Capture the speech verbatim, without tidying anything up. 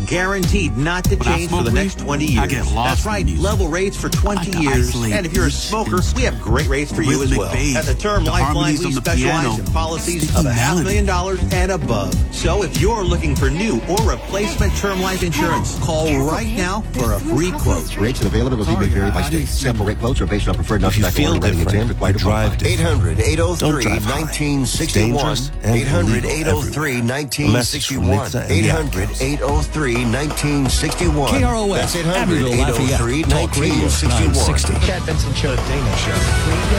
guaranteed not to When I change for smoke the weed, next twenty years. I get lost That's in right, music. level rates for twenty I years. isolate And if you're a each smoker, we instrument. have great rates for you as Rhythmic well. bass, At the Term the Lifeline, harmonies we on the specialize piano, in policies sticky of a half melody. million dollars and above. So if you're looking for new or replacement term life insurance, call right now for a free quote. Rates and availability may vary by state. Sample rate quotes are based on preferred If you non-medical feel underwriting exam different, required you to drive qualify. different. eight hundred, eight oh Don't three, drive high. nineteen It's sixty-one. dangerous and eight hundred, illegal eight oh three, everywhere. nineteen Message from sixty-one. Nixa and the eight hundred, Outcasts. eight oh three, nineteen sixty-one. K R O S, That's eight hundred, Abbeville, eight oh Lafayette. three, Talk Radio nineteen sixty-one. nine sixty. Chad Benson Show, Dana Show.